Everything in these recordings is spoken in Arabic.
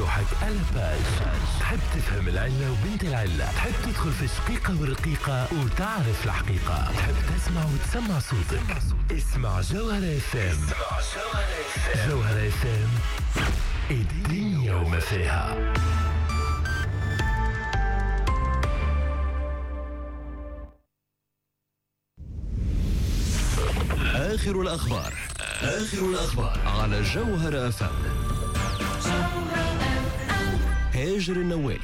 روحك على باج. تحب تفهم العلة وبنت العلة، تحب تدخل في الشقيقة والرقيقة وتعرف الحقيقة، تحب تسمع وتسمع صوتك. اسمع جوهرة FM. جوهرة FM، الدنيا وما فيها. آخر الأخبار على جوهرة FM. هاجر النوالي.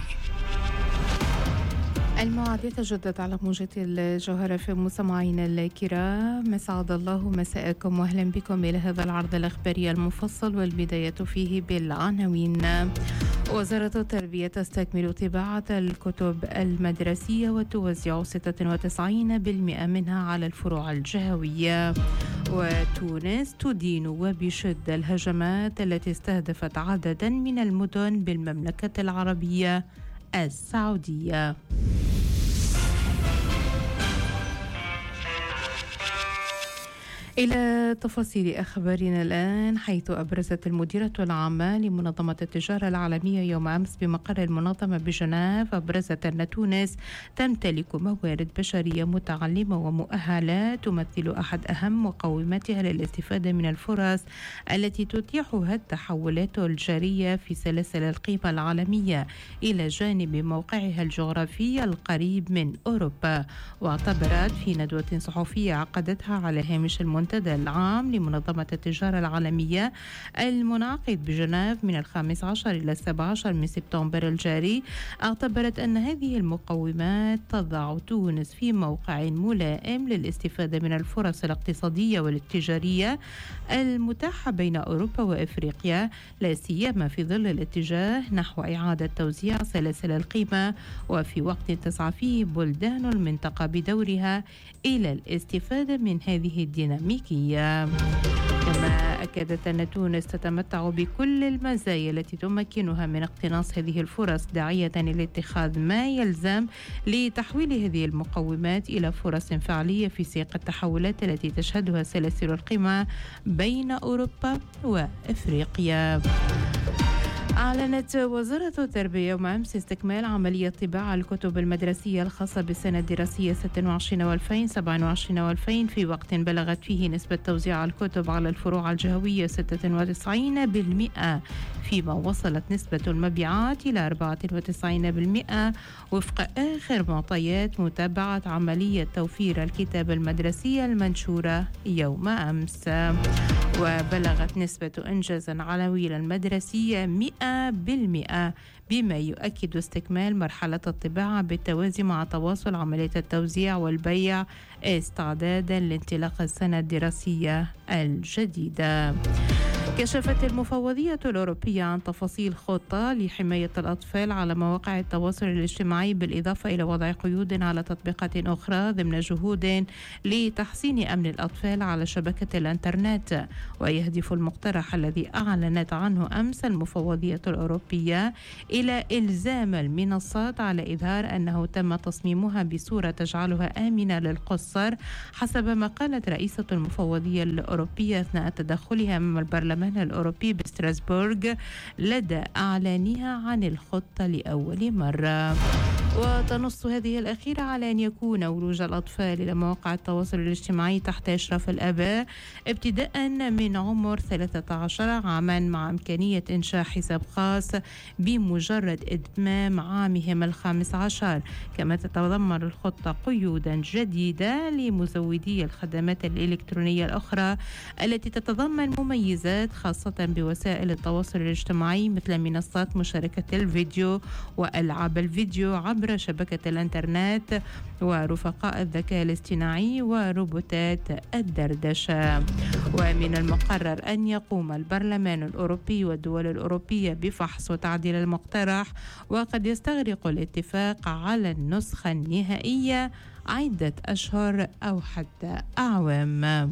الموعد يتجدد على موجة الجوهرة في مستمعينا الكرام. مسعد الله مساءكم واهلا بكم إلى هذا العرض الإخباري المفصل، والبداية فيه بالعناوين. وزارة التربية تستكمل طباعة الكتب المدرسية وتوزع 96% منها على الفروع الجهوية. وتونس تدين وبشدة الهجمات التي استهدفت عددا من المدن بالمملكة العربية السعودية. إلى تفاصيل أخبارنا الآن، حيث أبرزت المديرة العامة لمنظمة التجارة العالمية يوم أمس بمقر المنظمة بجنيف، أبرزت أن تونس تمتلك موارد بشرية متعلمة ومؤهلة تمثل أحد أهم مقوماتها للاستفادة من الفرص التي تتيحها التحولات الجارية في سلاسل القيمة العالمية، إلى جانب موقعها الجغرافي القريب من أوروبا. واعتبرت في ندوة صحفية عقدتها على هامش المنتدى العام لمنظمة التجارة العالمية المنعقد بجنيف من 15 إلى 17 من سبتمبر الجاري، اعتبرت أن هذه المقومات تضع تونس في موقع ملائم للاستفادة من الفرص الاقتصادية والتجارية المتاحة بين أوروبا وإفريقيا، لا سيما في ظل الاتجاه نحو إعادة توزيع سلاسل القيمة، وفي وقت تسعى فيه بلدان المنطقة بدورها إلى الاستفادة من هذه الديناميكية. كما أكدت أن تونس تتمتع بكل المزايا التي تمكنها من اقتناص هذه الفرص، داعية إلى اتخاذ ما يلزم لتحويل هذه المقومات إلى فرص فعلية في سياق التحولات التي تشهدها سلاسل القيمة بين أوروبا وإفريقيا. أعلنت وزارة التربية يوم أمس استكمال عملية طباعة الكتب المدرسية الخاصة بالسنة الدراسية 26 و2000 27 و2000 في وقت بلغت فيه نسبة توزيع الكتب على الفروع الجهوية 96%، فيما وصلت نسبة المبيعات إلى 94% وفق آخر معطيات متابعة عملية توفير الكتاب المدرسية المنشورة يوم أمس. وبلغت نسبة إنجاز العناوين المدرسية 100%، بما يؤكد استكمال مرحلة الطباعة بالتوازي مع تواصل عملية التوزيع والبيع استعدادا لانطلاق السنة الدراسية الجديدة. كشفت المفوضية الأوروبية عن تفاصيل خطة لحماية الأطفال على مواقع التواصل الاجتماعي، بالإضافة إلى وضع قيود على تطبيقات أخرى ضمن جهود لتحسين أمن الأطفال على شبكة الإنترنت. ويهدف المقترح الذي أعلنت عنه أمس المفوضية الأوروبية إلى إلزام المنصات على إظهار أنه تم تصميمها بصورة تجعلها آمنة للقُصّر، حسب ما قالت رئيسة المفوضية الأوروبية أثناء تدخلها أمام البرلمان الأوروبي بستراسبورغ لدى إعلانها عن الخطة لأول مرة. وتنص هذه الأخيرة على أن يكون ولوج الأطفال إلى مواقع التواصل الاجتماعي تحت إشراف الآباء ابتداء من عمر 13 عاما، مع إمكانية إنشاء حساب خاص بمجرد إتمام عامهم 15. كما تتضمن الخطة قيودا جديدة لمزودي الخدمات الإلكترونية الأخرى التي تتضمن مميزات خاصة بوسائل التواصل الاجتماعي، مثل منصات مشاركة الفيديو وألعاب الفيديو عبر شبكة الإنترنت ورفقاء الذكاء الاصطناعي وروبوتات الدردشة. ومن المقرر أن يقوم البرلمان الأوروبي والدول الأوروبية بفحص وتعديل المقترح، وقد يستغرق الاتفاق على النسخة النهائية عدة أشهر أو حتى أعوام.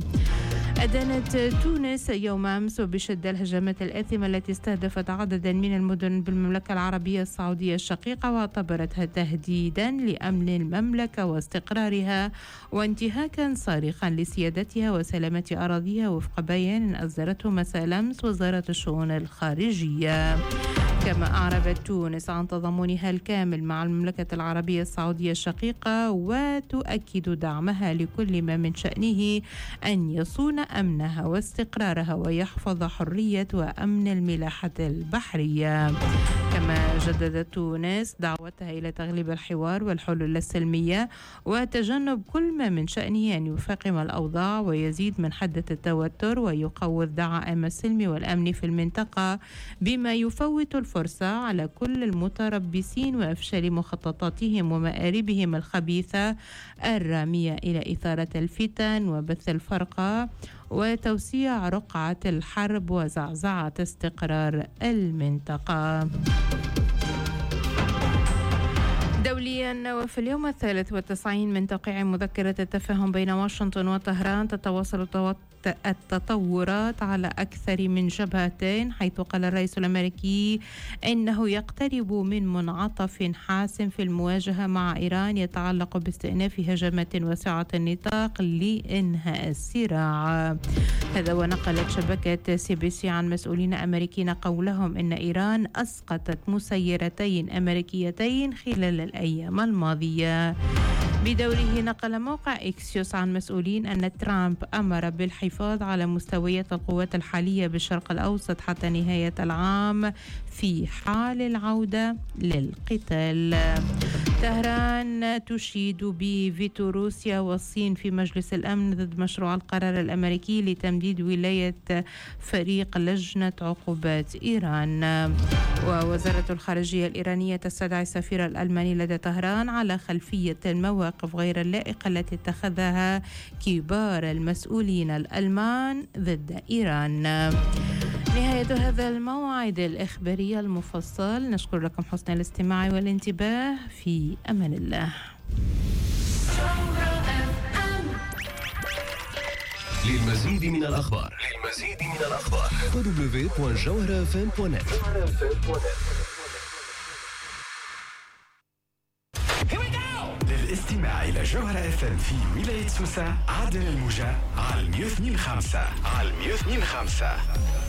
أدانت تونس يوم أمس وبشدة الهجمات الآثمة التي استهدفت عددا من المدن بالمملكة العربية السعودية الشقيقة، واعتبرتها تهديدا لأمن المملكة واستقرارها وانتهاكا صارخا لسيادتها وسلامة أراضيها، وفق بيان أصدرته مساء الأمس وزارة الشؤون الخارجية. كما أعربت تونس عن تضامنها الكامل مع المملكة العربية السعودية الشقيقة، وتؤكد دعمها لكل ما من شأنه أن يصون أمنها واستقرارها ويحفظ حرية وأمن الملاحة البحرية. كما جددت تونس دعوتها إلى تغليب الحوار والحلول السلمية وتجنب كل ما من شأنه أن يفاقم الأوضاع ويزيد من حدة التوتر ويقوض دعائم السلم والأمن في المنطقة، بما يفوت الفرصة على كل المتربصين وإفشال مخططاتهم ومآربهم الخبيثة الرامية إلى إثارة الفتن وبث الفرقة وتوسيع رقعة الحرب وزعزعة استقرار المنطقة. دوليا، وفي اليوم 93 من توقيع مذكرة التفاهم بين واشنطن وطهران تتواصل التطورات على أكثر من جبهتين، حيث قال الرئيس الأمريكي إنه يقترب من منعطف حاسم في المواجهة مع إيران يتعلق باستئناف هجمات واسعة النطاق لإنهاء الصراع. هذا ونقلت شبكة CBC عن مسؤولين أمريكيين قولهم إن إيران أسقطت مسيرتين أمريكيتين خلال الأيام الماضية. بدوره نقل موقع إكسيوس عن مسؤولين أن ترامب أمر بالحفاظ على مستويات القوات الحالية بالشرق الأوسط حتى نهاية العام في حال العودة للقتال. طهران تشيد بفيتو روسيا والصين في مجلس الأمن ضد مشروع القرار الأمريكي لتمديد ولاية فريق لجنة عقوبات إيران. ووزارة الخارجية الإيرانية تستدعي السفير الألماني لدى طهران على خلفية المواقف غير اللائقة التي اتخذها كبار المسؤولين الألمان ضد إيران. نهاية هذا الموعد الإخباري المفصل، نشكر لكم حسن الاستماع والانتباه. في أمان الله. للمزيد من الأخبار www.jawharafm.net. للاستماع إلى جوهرة FM في ولاية سوسة عدن الموجة على 102.5.